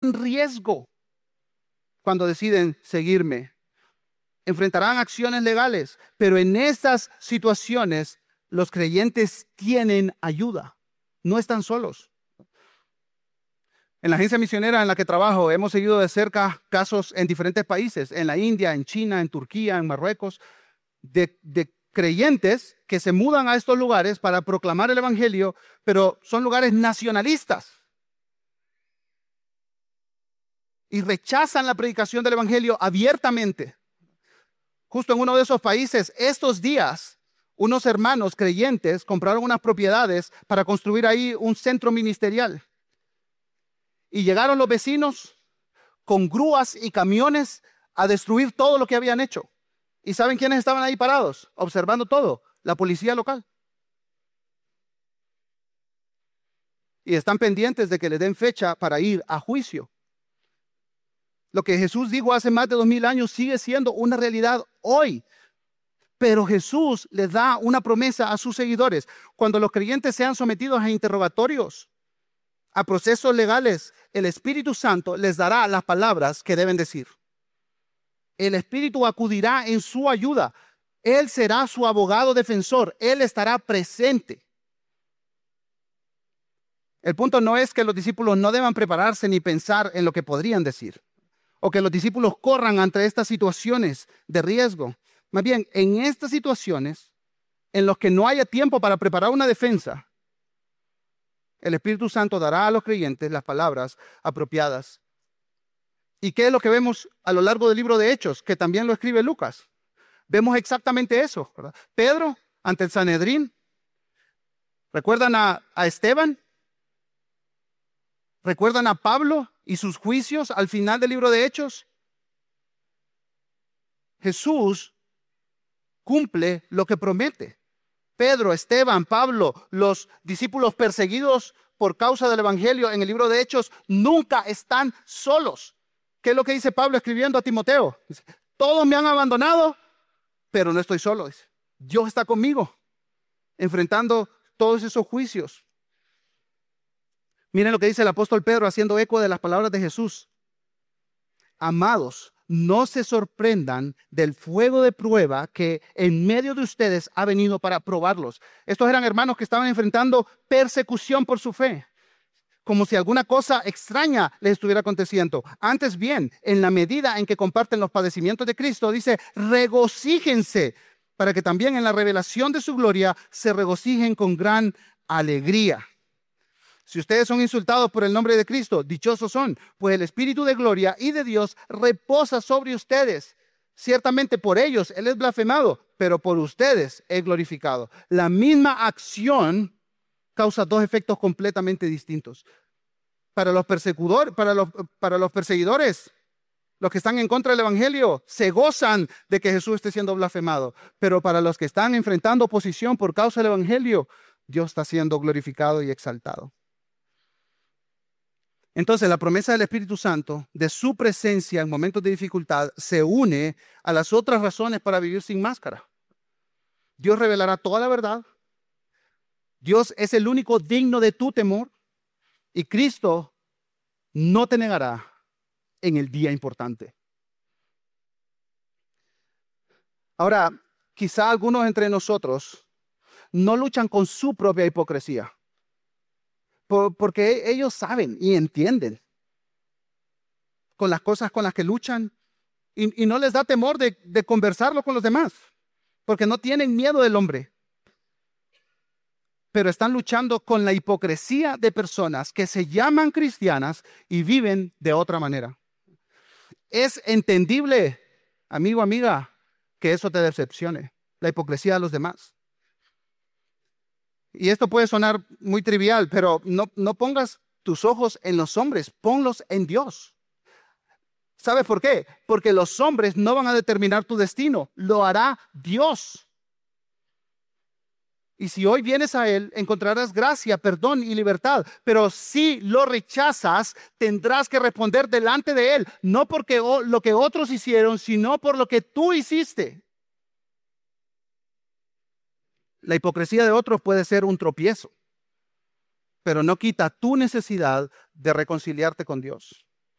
gran riesgo cuando deciden seguirme. Enfrentarán acciones legales, pero en estas situaciones los creyentes tienen ayuda. No están solos. En la agencia misionera en la que trabajo, hemos seguido de cerca casos en diferentes países, en la India, en China, en Turquía, en Marruecos, de creyentes que se mudan a estos lugares para proclamar el evangelio, pero son lugares nacionalistas y rechazan la predicación del evangelio abiertamente. Justo en uno de esos países, estos días, unos hermanos creyentes compraron unas propiedades para construir ahí un centro ministerial. Y llegaron los vecinos con grúas y camiones a destruir todo lo que habían hecho. ¿Y saben quiénes estaban ahí parados, observando todo? La policía local. Y están pendientes de que le den fecha para ir a juicio. Lo que Jesús dijo hace más de 2000 años sigue siendo una realidad hoy. Pero Jesús les da una promesa a sus seguidores. Cuando los creyentes sean sometidos a interrogatorios, a procesos legales, el Espíritu Santo les dará las palabras que deben decir. El Espíritu acudirá en su ayuda. Él será su abogado defensor. Él estará presente. El punto no es que los discípulos no deban prepararse ni pensar en lo que podrían decir, o que los discípulos corran ante estas situaciones de riesgo. Más bien, en estas situaciones, en las que no haya tiempo para preparar una defensa, el Espíritu Santo dará a los creyentes las palabras apropiadas. ¿Y qué es lo que vemos a lo largo del libro de Hechos? Que también lo escribe Lucas. Vemos exactamente eso, ¿verdad? Pedro ante el Sanedrín. ¿Recuerdan a Esteban? ¿Recuerdan a Pablo y sus juicios al final del libro de Hechos? Jesús cumple lo que promete. Pedro, Esteban, Pablo, los discípulos perseguidos por causa del evangelio en el libro de Hechos, nunca están solos. ¿Qué es lo que dice Pablo escribiendo a Timoteo? Dice, todos me han abandonado, pero no estoy solo. Dice, Dios está conmigo, enfrentando todos esos juicios. Miren lo que dice el apóstol Pedro haciendo eco de las palabras de Jesús. Amados, no se sorprendan del fuego de prueba que en medio de ustedes ha venido para probarlos. Estos eran hermanos que estaban enfrentando persecución por su fe, como si alguna cosa extraña les estuviera aconteciendo. Antes bien, en la medida en que comparten los padecimientos de Cristo, dice, regocíjense, para que también en la revelación de su gloria se regocijen con gran alegría. Si ustedes son insultados por el nombre de Cristo, dichosos son, pues el Espíritu de gloria y de Dios reposa sobre ustedes. Ciertamente por ellos Él es blasfemado, pero por ustedes es glorificado. La misma acción causa dos efectos completamente distintos. Para los perseguidores, los que están en contra del evangelio, se gozan de que Jesús esté siendo blasfemado. Pero para los que están enfrentando oposición por causa del evangelio, Dios está siendo glorificado y exaltado. Entonces, la promesa del Espíritu Santo, de su presencia en momentos de dificultad, se une a las otras razones para vivir sin máscara. Dios revelará toda la verdad. Dios es el único digno de tu temor. Y Cristo no te negará en el día importante. Ahora, quizá algunos entre nosotros no luchan con su propia hipocresía. Porque ellos saben y entienden con las cosas con las que luchan y no les da temor de conversarlo con los demás, porque no tienen miedo del hombre. Pero están luchando con la hipocresía de personas que se llaman cristianas y viven de otra manera. Es entendible, amigo, amiga, que eso te decepcione, la hipocresía de los demás. Y esto puede sonar muy trivial, pero no pongas tus ojos en los hombres, ponlos en Dios. ¿Sabes por qué? Porque los hombres no van a determinar tu destino, lo hará Dios. Y si hoy vienes a Él, encontrarás gracia, perdón y libertad. Pero si lo rechazas, tendrás que responder delante de Él, no porque lo que otros hicieron, sino por lo que tú hiciste. La hipocresía de otros puede ser un tropiezo, pero no quita tu necesidad de reconciliarte con Dios.